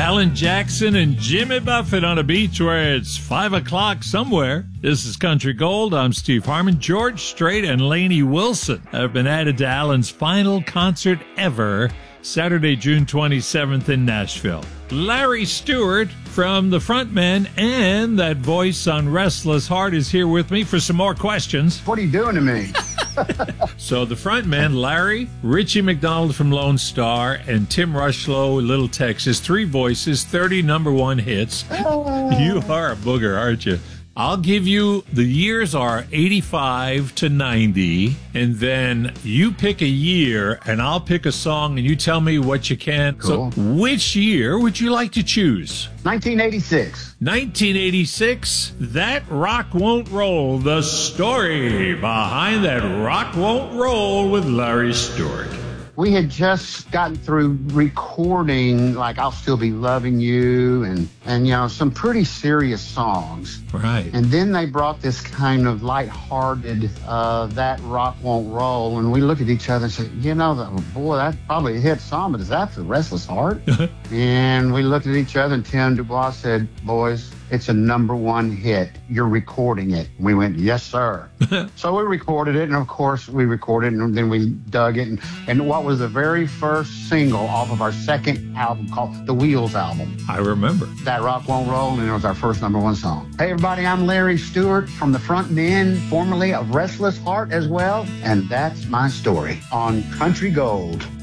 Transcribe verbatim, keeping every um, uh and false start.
Alan Jackson and Jimmy Buffett on a beach where it's five o'clock somewhere. This is Country Gold. I'm Steve Harmon. George Strait and Lainey Wilson have been added to Alan's final concert ever, Saturday, June twenty-seventh in Nashville. Larry Stewart from The Frontmen and that voice on Restless Heart is here with me for some more questions. What are you doing to me? So the frontman, Larry, Richie McDonald from Lone Star, and Tim Rushlow, Little Texas. Three voices, thirty number one hits. You are a booger, aren't you? I'll give you, the years are eighty-five to ninety, and then you pick a year, and I'll pick a song, and you tell me what you can. Cool. So which year would you like to choose? nineteen eighty-six. nineteen eighty-six, That Rock Won't Roll, the story behind That Rock Won't Roll with Larry Stewart. We had just gotten through recording, like, I'll Still Be Loving You, and, and you know, some pretty serious songs. Right. And then they brought this kind of lighthearted, uh, That Rock Won't Roll, and we looked at each other and said, you know, the, boy, that's probably a hit song, but is that for Restless Heart? And we looked at each other, and Tim Dubois said, boys, it's a number one hit. You're recording it. We went, yes, sir. So we recorded it, and of course we recorded it, and then we dug it. And, and what was the very first single off of our second album called The Wheels album? I remember. That Rock Won't Roll, and it was our first number one song. Hey, everybody, I'm Larry Stewart from The Frontmen, formerly of Restless Heart as well, and that's my story on Country Gold.